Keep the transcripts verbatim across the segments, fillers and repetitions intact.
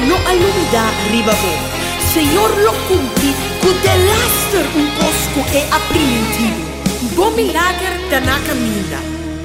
no alumida ribabo. Senhor lo cumpri, cu de laster un cosco e aprimentivo. Bom milagre da na caminha.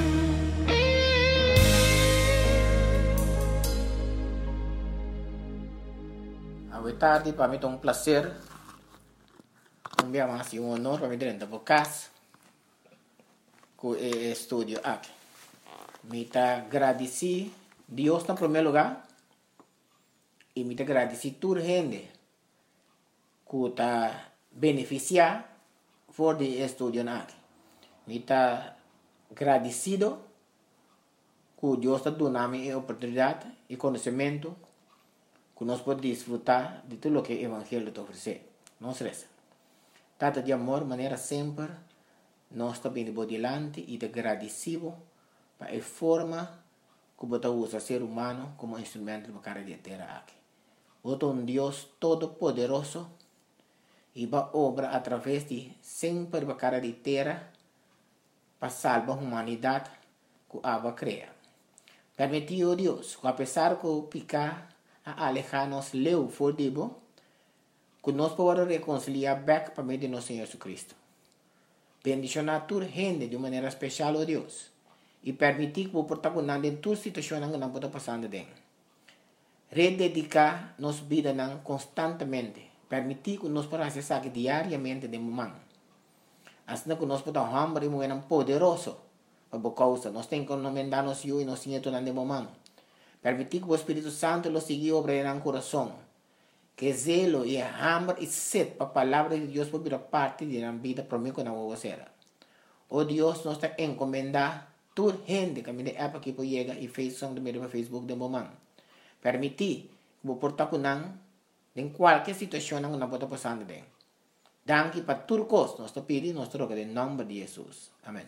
Boa tarde, para mim é um prazer. Um dia mais e um honor para mim dentro da casa com o estúdio aqui. Me tá agradeci Deus em primeiro lugar e me tá agradeci toda a gente que tá beneficiar por de estúdio aqui. Me tá agradecido que Deus está dando a mim a oportunidade e conhecimento que nós podemos desfrutar de tudo o que o Evangelho te oferece. Não se resta. Tata de amor, maneira sempre, nós também de diante e de agradecido para a forma que você usa ser humano como instrumento de cara de terra aqui. Você é um Deus todo-poderoso e vai obra através de sempre para cara de terra para salvar a humanidade que a cria. Permitiu Deus, que apesar que o picar a alejar-nos leu for dibo, que nós podemos reconciliar back para meio de nosso Senhor Jesus Cristo. Bendicionar toda gente de maneira especial, oh Deus, e permitir que o protagonista em toda situação que não pode passar dentro. Rededicar nossa vida constantemente, permitir que nós podamos acessar diariamente de momento. Assim que nós podemos hambre e mover poderoso para a causa. Nós temos que encomendar-nos e nós temos de momento. Permitir que o Espírito Santo lo siga obrando no coração. Que zelo e hambre e sede para a palavra de Deus por vir parte da vida para mim que não vou ser. Oh Deus, nós está encomendar toda gente que me dá aqui para chegar e fez som do meu Facebook de momento. Permitir que o portar com não em qualquer situação não não pode passar de. Danke para tudo costo. Nós está pedindo nós troca em nome de Jesus. Amém.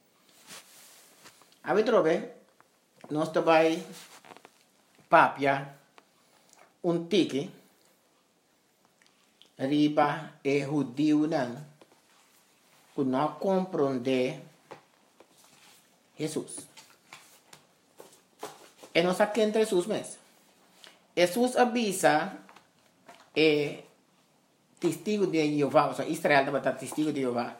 A ver trobe, nós está vai papia um tique riba e judeu não que não compreende Jesus. E nós aqui entre Jesus mesmo. Jesus avisa e testigo de Jeová, ou seja, Israel estava testigo de Jeová,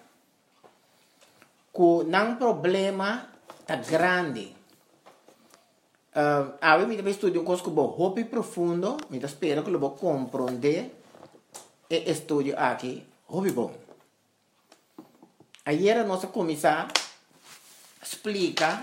que não problema tá grande. Uh, a mim também estudo um coisa que vou hobby profundo, me espero que eu vou compreender e estudo aqui, hobby bom. Aí a nossa comissão explica